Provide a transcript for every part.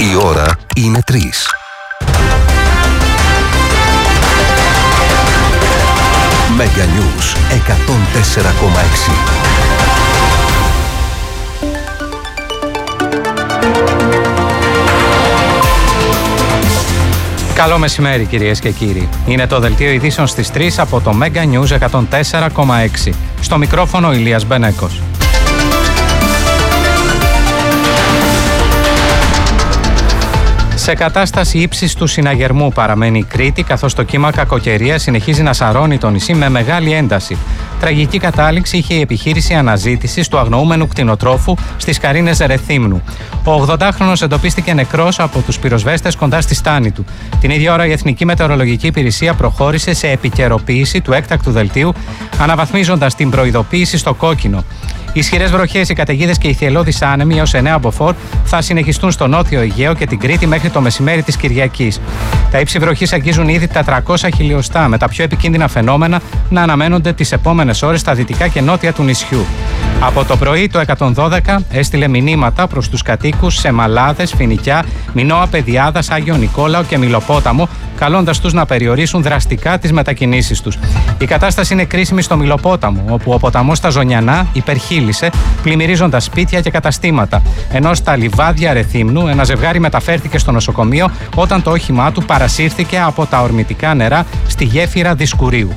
Η ώρα είναι 3. Mega News 104,6. Καλό μεσημέρι κυρίες και κύριοι. Είναι το δελτίο ειδήσεων στις 3 από το Mega News 104,6. Στο μικρόφωνο Ηλίας Μπενέκος. Σε κατάσταση ύψης του συναγερμού παραμένει η Κρήτη, καθώς το κύμα κακοκαιρίας συνεχίζει να σαρώνει το νησί με μεγάλη ένταση. Τραγική κατάληξη είχε η επιχείρηση αναζήτησης του αγνοούμενου κτηνοτρόφου στις Καρίνες Ρεθύμνου. Ο 80χρονος εντοπίστηκε νεκρός από τους πυροσβέστες κοντά στη στάνη του. Την ίδια ώρα η Εθνική Μετεωρολογική Υπηρεσία προχώρησε σε επικαιροποίηση του έκτακτου δελτίου, αναβαθμίζοντας την προειδοποίηση στο κόκκινο. Οι ισχυρές βροχές, οι καταιγίδες και οι θυελλώδεις άνεμοι έως 9 μποφόρ θα συνεχιστούν στο νότιο Αιγαίο και την Κρήτη μέχρι το μεσημέρι της Κυριακής. Τα ύψη βροχής αγγίζουν ήδη τα 300 χιλιοστά, με τα πιο επικίνδυνα φαινόμενα να αναμένονται τις επόμενες ώρες στα δυτικά και νότια του νησιού. Από το πρωί το 112 έστειλε μηνύματα προς τους κατοίκους σε Μαλάδες, Φοινικιά, Μινώα, Παιδιάδας, Άγιο Νικόλαο και Μιλοπόταμο, καλώντας τους να περιορίσουν δραστικά τις μετακινήσεις τους. Η κατάσταση είναι κρίσιμη στο Μιλοπόταμο, όπου ο ποταμός στα Ζωνιανά υπερχείλησε, πλημμυρίζοντας σπίτια και καταστήματα. Ενώ στα λιβάδια Ρεθύμνου ένα ζευγάρι μεταφέρθηκε στο νοσοκομείο όταν το όχημά του παρασύρθηκε από τα ορμητικά νερά στη γέφυρα Δισκουρίου.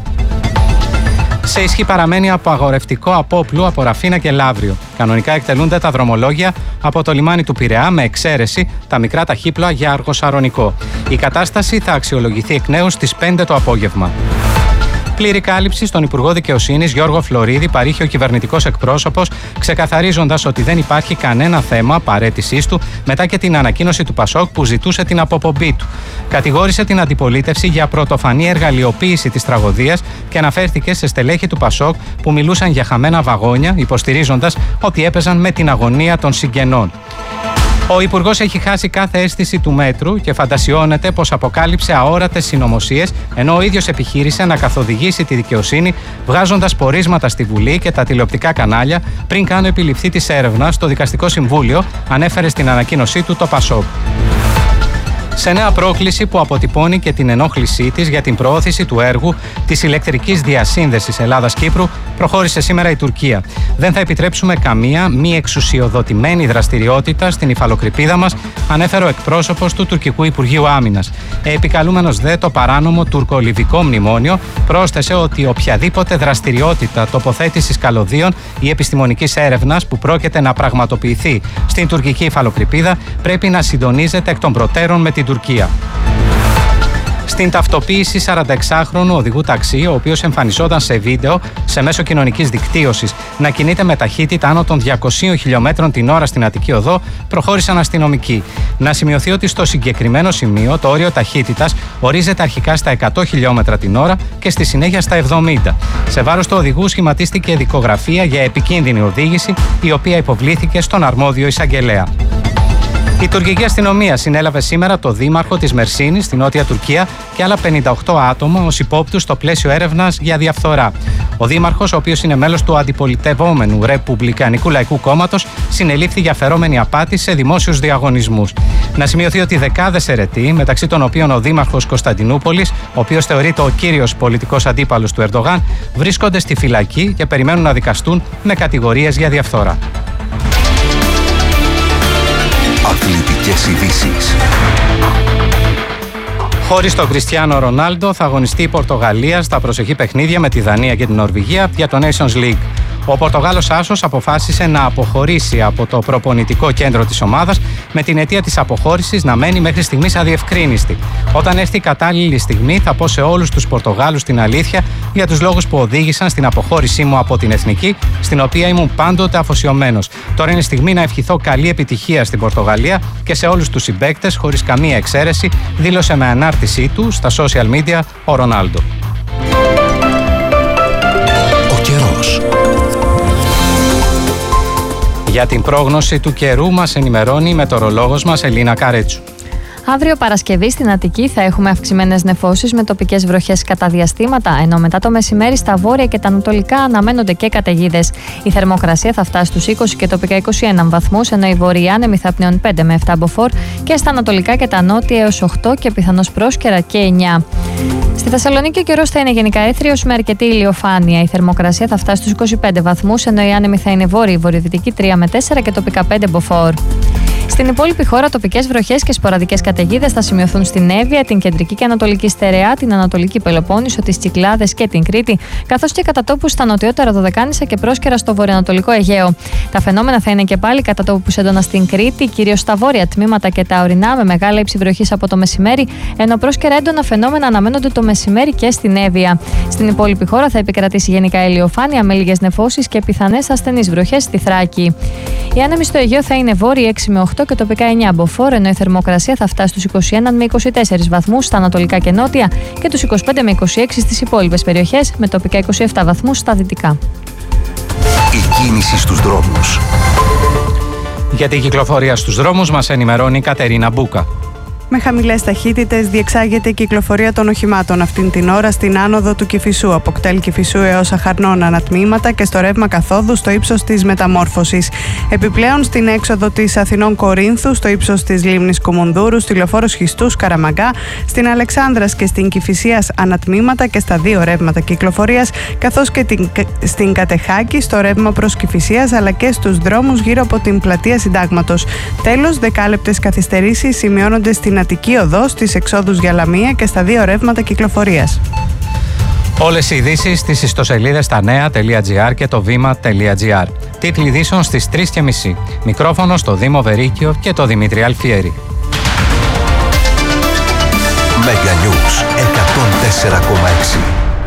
Σε ισχύ παραμένει απαγορευτικό απόπλου από Ραφίνα και Λαύριο. Κανονικά εκτελούνται τα δρομολόγια από το λιμάνι του Πειραιά, με εξαίρεση τα μικρά ταχύπλοα για Αργοσαρονικό. Η κατάσταση θα αξιολογηθεί εκ νέου στις 5 το απόγευμα. Πλήρη κάλυψη στον Υπουργό Δικαιοσύνης Γιώργο Φλωρίδη παρήχε ο κυβερνητικός εκπρόσωπος, ξεκαθαρίζοντας ότι δεν υπάρχει κανένα θέμα παραίτησής του μετά και την ανακοίνωση του Πασόκ που ζητούσε την αποπομπή του. Κατηγόρησε την αντιπολίτευση για πρωτοφανή εργαλειοποίηση της τραγωδίας και αναφέρθηκε σε στελέχη του Πασόκ που μιλούσαν για χαμένα βαγόνια, υποστηρίζοντας ότι έπαιζαν με την αγωνία των συγγενών. Ο Υπουργός έχει χάσει κάθε αίσθηση του μέτρου και φαντασιώνεται πως αποκάλυψε αόρατες συνωμοσίες, ενώ ο ίδιος επιχείρησε να καθοδηγήσει τη δικαιοσύνη βγάζοντας πορίσματα στη Βουλή και τα τηλεοπτικά κανάλια πριν καν επιληφθεί της έρευνας στο Δικαστικό Συμβούλιο, ανέφερε στην ανακοίνωσή του το Πασόκ. Σε νέα πρόκληση που αποτυπώνει και την ενόχλησή της για την προώθηση του έργου της ηλεκτρικής διασύνδεσης Ελλάδας-Κύπρου, προχώρησε σήμερα η Τουρκία. Δεν θα επιτρέψουμε καμία μη εξουσιοδοτημένη δραστηριότητα στην υφαλοκρηπίδα μας, ανέφερε ο εκπρόσωπος του Τουρκικού Υπουργείου Άμυνας. Επικαλούμενος δε το παράνομο τουρκο-λιβικό μνημόνιο, πρόσθεσε ότι οποιαδήποτε δραστηριότητα τοποθέτησης καλωδίων ή επιστημονικής έρευνας που πρόκειται να πραγματοποιηθεί στην τουρκική υφαλοκρηπίδα πρέπει να συντονίζεται εκ των προτέρων με την Τουρκία. Στην ταυτοποίηση 46χρονου οδηγού ταξί, ο οποίος εμφανιζόταν σε βίντεο σε μέσο κοινωνικής δικτύωσης να κινείται με ταχύτητα άνω των 200 χιλιόμετρων την ώρα στην Αττική Οδό, προχώρησαν αστυνομικοί. Να σημειωθεί ότι στο συγκεκριμένο σημείο το όριο ταχύτητας ορίζεται αρχικά στα 100 χιλιόμετρα την ώρα και στη συνέχεια στα 70. Σε βάρος του οδηγού σχηματίστηκε δικογραφία για επικίνδυνη οδήγηση, η οποία υποβλήθηκε στον αρμόδιο εισαγγελέα. Η τουρκική αστυνομία συνέλαβε σήμερα το δήμαρχο της Μερσίνης στη Νότια Τουρκία και άλλα 58 άτομα ως υπόπτους στο πλαίσιο έρευνας για διαφθορά. Ο δήμαρχος, ο οποίος είναι μέλος του αντιπολιτευόμενου Ρεπουμπλικανικού Λαϊκού Κόμματος, συνελήφθη για φερόμενη απάτη σε δημόσιους διαγωνισμούς. Να σημειωθεί ότι δεκάδες αιρετοί, μεταξύ των οποίων ο δήμαρχος Κωνσταντινούπολης, ο οποίος θεωρείται ο κύριος πολιτικός αντίπαλος του Ερντογάν, βρίσκονται στη φυλακή και περιμένουν να δικαστούν με κατηγορίες για διαφθορά. Αθλητικές ειδήσεις. Χωρίς τον Κριστιάνο Ρονάλντο θα αγωνιστεί η Πορτογαλία στα προσεχή παιχνίδια με τη Δανία και την Νορβηγία για το Nations League. Ο Πορτογάλος άσος αποφάσισε να αποχωρήσει από το προπονητικό κέντρο της ομάδας με την αιτία της αποχώρησης να μένει μέχρι στιγμής αδιευκρίνιστη. Όταν έρθει η κατάλληλη στιγμή θα πω σε όλους τους Πορτογάλους την αλήθεια για τους λόγους που οδήγησαν στην αποχώρησή μου από την εθνική, στην οποία ήμουν πάντοτε αφοσιωμένος. Τώρα είναι στιγμή να ευχηθώ καλή επιτυχία στην Πορτογαλία και σε όλους τους συμπαίκτες χωρίς καμία εξαίρεση, δήλωσε με ανάρτησή του στα social media ο Ρονάλντο. Ο καιρός. Για την πρόγνωση του καιρού μας ενημερώνει η μετεωρολόγος μας Ελίνα Καρέτσου. Αύριο Παρασκευή στην Αττική θα έχουμε αυξημένες νεφώσεις με τοπικές βροχές κατά διαστήματα, ενώ μετά το μεσημέρι στα βόρεια και τα ανατολικά αναμένονται και καταιγίδες. Η θερμοκρασία θα φτάσει στους 20 και τοπικά 21 βαθμούς, ενώ η βορειά άνεμη θα πνέουν 5 με 7 μποφόρ και στα ανατολικά και τα νότια έως 8 και πιθανώς πρόσκαιρα και 9. Στη Θεσσαλονίκη ο καιρός θα είναι γενικά έθριος με αρκετή ηλιοφάνεια. Η θερμοκρασία θα φτάσει στους 25 βαθμούς, ενώ η άνεμη θα είναι βόρειο-βορειοδυτική 3 με 4 και τοπικά 5 μποφόρ. Στην υπόλοιπη χώρα, τοπικές βροχές και σποραδικές καταιγίδες θα σημειωθούν στην Εύβοια, την κεντρική και ανατολική Στερεά, την Ανατολική Πελοπόννησο, τις Κυκλάδες και την Κρήτη, καθώς και κατά τόπους στα νοτιότερα Δωδεκάνησα και πρόσκαιρα στο βορειοανατολικό Αιγαίο. Τα φαινόμενα θα είναι και πάλι κατά τόπους έντονα στην Κρήτη, κυρίως στα βόρεια τμήματα και τα ορεινά, με μεγάλα ύψη βροχής από το μεσημέρι, ενώ πρόσκαιρα έντονα φαινόμενα αναμένονται το μεσημέρι και στην Εύβοια. Στην υπόλοιπη χώρα θα επικρατήσει γενικά ηλιοφάνεια με λίγες νεφώσεις και πιθανές ασθενείς βροχές στη Θράκη. Οι άνεμοι στο Αιγαίο θα είναι βόρειοι 6 με 8 και τοπικά 9 μποφόρ, ενώ η θερμοκρασία θα φτάσει στους 21 με 24 βαθμούς στα ανατολικά και νότια και τους 25 με 26 στις υπόλοιπες περιοχές, με τοπικά 27 βαθμούς στα δυτικά. Η κίνηση στους δρόμους. Για την κυκλοφορία στους δρόμους μας ενημερώνει η Κατερίνα Μπούκα. Με χαμηλές ταχύτητες διεξάγεται η κυκλοφορία των οχημάτων αυτήν την ώρα στην άνοδο του Κηφισού, από κτέλ Κηφισού έως Αχαρνών ανατμήματα και στο ρεύμα καθόδου στο ύψος της Μεταμόρφωσης. Επιπλέον στην έξοδο της Αθηνών Κορίνθου, στο ύψος της λίμνης Κουμουνδούρου, στη λεωφόρο Σχιστούς Καραμαγκά, στην Αλεξάνδρας και στην Κηφισίας ανατμήματα και στα δύο ρεύματα κυκλοφορίας, καθώς και στην Κατεχάκη, στο ρεύμα προς Κηφισίας, αλλά και στους δρόμους γύρω από την πλατεία Συντάγματος. Τέλος, δεκάλεπτες καθυστερήσεις σημειώνονται στην Αττική Οδό, στις εξόδους για Λαμία και στα δύο ρεύματα κυκλοφορίας. Όλες οι ειδήσεις στις ιστοσελίδες stanea.gr και το vima.gr. Τίτλοι ειδήσεων στις 3:30. Μικρόφωνο στο Δήμο Βερίκιο και το Δημήτρη Αλφιέρη. Μέγα News 104,6.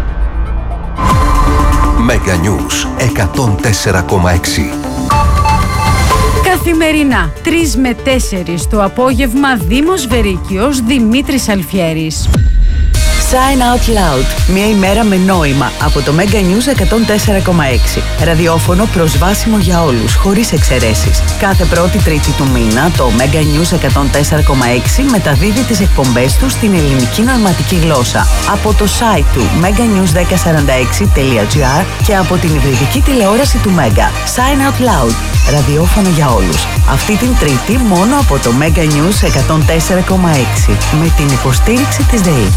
Μέγα News 104,6. Καθημερινά, 3 με 4 το απόγευμα, Δήμος Βερίκιος, Δημήτρης Αλφιέρης. Sign Out Loud. Μια ημέρα με νόημα από το Mega News 104,6. Ραδιόφωνο προσβάσιμο για όλους, χωρίς εξαιρέσεις. Κάθε πρώτη τρίτη του μήνα το Mega News 104,6 μεταδίδει τις εκπομπές του στην ελληνική νοηματική γλώσσα από το site του meganews1046.gr και από την υβριδική τηλεόραση του Mega. Sign Out Loud. Ραδιόφωνο για όλους. Αυτή την τρίτη μόνο από το Mega News 104,6 με την υποστήριξη της ΔΕΗ.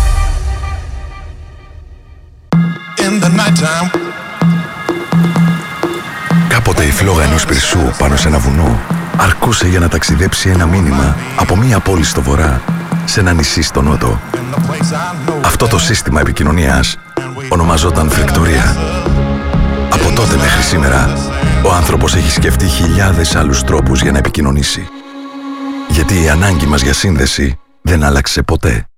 Κάποτε η φλόγα ενός πυρσού πάνω σε ένα βουνό αρκούσε για να ταξιδέψει ένα μήνυμα από μία πόλη στο βορρά σε ένα νησί στο νότο. Αυτό το σύστημα επικοινωνίας ονομαζόταν φρεκτορία. Από τότε μέχρι σήμερα ο άνθρωπος έχει σκεφτεί χιλιάδες άλλους τρόπους για να επικοινωνήσει. Γιατί η ανάγκη μας για σύνδεση δεν άλλαξε ποτέ.